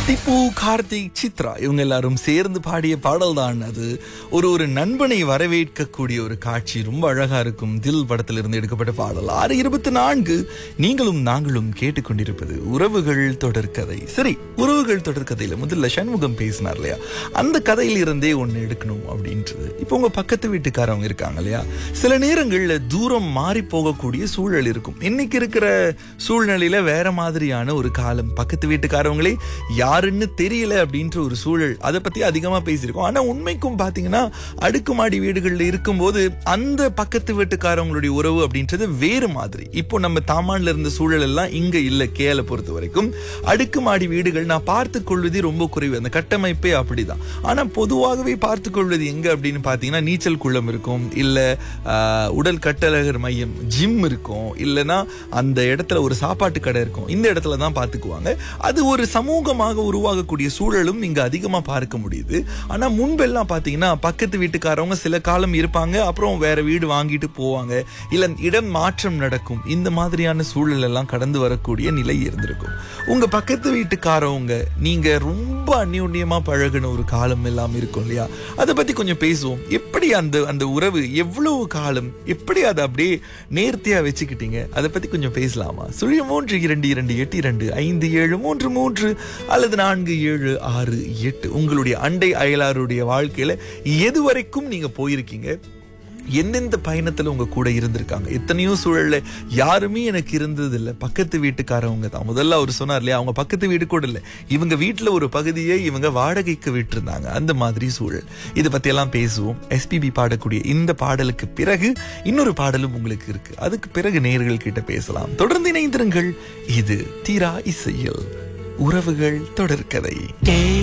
திப்பு, கார்த்திக், சித்ரா இவங்க எல்லாரும் சேர்ந்து பாடிய பாடல் தான் அது. ஒரு நண்பனை வரவேற்கக்கூடிய ஒரு காட்சி ரொம்ப அழகா இருக்கும். தில் படத்திலிருந்து எடுக்கப்பட்ட பாடல். 6:24 நீங்களும் நாங்களும் கேட்டுக்கொண்டிருப்பது உறவுகள் தொடர்கதை. சரி, உறவுகள் தொடர்கதையில முதல்ல சண்முகம் பேசினார் இல்லையா, அந்த கதையில இருந்தே ஒண்ணு எடுக்கணும் அப்படின்றது. இப்போ உங்க பக்கத்து வீட்டுக்காரவங்க இருக்காங்க இல்லையா, சில நேரங்கள்ல தூரம் மாறி போகக்கூடிய சூழல் இருக்கும். இன்னைக்கு இருக்கிற சூழ்நிலையில வேற மாதிரியான ஒரு காலம். பக்கத்து வீட்டுக்காரவங்களே யாருன்னு தெரியல அப்படின்ற ஒரு சூழல். அதை பத்தி அதிகமா பேசியிருக்கோம். ஆனா உண்மைக்கும் பாத்தீங்கன்னா அடுக்குமாடி வீடுகள்ல இருக்கும்போது அந்த பக்கத்து வீட்டுக்காரவங்களுடைய உறவு அப்படின்றது வேறு மாதிரி. இப்போ நம்ம தாமான்ல இருந்த சூழல் எல்லாம் இங்க இல்ல. கேல பொறுத்த வரைக்கும் அடுக்குமாடி வீடுகள் நான் பார்த்து கொள்வதே ரொம்ப குறைவு. அந்த கட்டமைப்பே அப்படிதான். ஆனா பொதுவாகவே பார்த்து கொள்வது எங்க அப்படின்னு பாத்தீங்கன்னா நீச்சல் குளம் இருக்கும், இல்ல உடல் கட்டழகர் மையம் ஜிம் இருக்கும், இல்லைன்னா அந்த இடத்துல ஒரு சாப்பாட்டு கடை இருக்கும். இந்த இடத்துல தான் பாத்துக்குவாங்க. அது ஒரு சமூகமாக உருவாகக்கூடிய சூழலும் இங்க அதிகமா பார்க்க முடியுது. ஆனா முன்பெல்லாம் பாத்தீங்கன்னா பக்கத்து வீட்டுக்காரவங்க சில காலம் இருப்பாங்க, அப்புறம் வேற வீடு வாங்கிட்டு போவாங்க, இல்ல இடம் மாற்றம் நடக்கும். இந்த மாதிரியான சூழல் எல்லாம் கடந்து வரக்கூடிய நிலை இருந்திருக்கும். உங்க பக்கத்து வீட்டுக்காரவங்க நீங்க ரொம்ப அந்யோன்யமா பழகின ஒரு காலம் எல்லாம் இருக்கும் இல்லையா, அதை பத்தி கொஞ்சம் பேசுவோம். எப்படி அந்த உறவு எவ்வளவு காலம், எப்படி அதை அப்படியே நேர்த்தியா வச்சுக்கிட்டீங்க, அதை பத்தி கொஞ்சம் பேசலாமா? 0322825733 அல்லது 4768. உங்களுடைய அண்டை அயலாருடைய வாழ்க்கையில எது வரைக்கும் நீங்க போயிருக்கீங்க, எந்தெந்த பயணத்துல உங்க கூட இருந்திருக்காங்க. எத்தனையோ சூழல்ல யாருமே எனக்கு இருந்தது இல்ல, பக்கத்து வீட்டுக்காரவங்க தான். முதல்ல அவர் சொன்னார் இல்லையா, அவங்க பக்கத்து வீடு கூட இல்ல, இவங்க வீட்டுல ஒரு பகுதியை இவங்க வாடகைக்கு விட்டிருந்தாங்க. அந்த மாதிரி சூழல். இதை பத்தி எல்லாம் பேசுவோம். எஸ்பிபி பாடக்கூடிய இந்த பாடலுக்கு பிறகு இன்னொரு பாடலும் உங்களுக்கு இருக்கு. அதுக்கு பிறகு நேயர்கள் கிட்ட பேசலாம். தொடர்ந்து இணைந்திருங்கள். இது தீரா இசையில் உறவுகள் தொடர்கதை.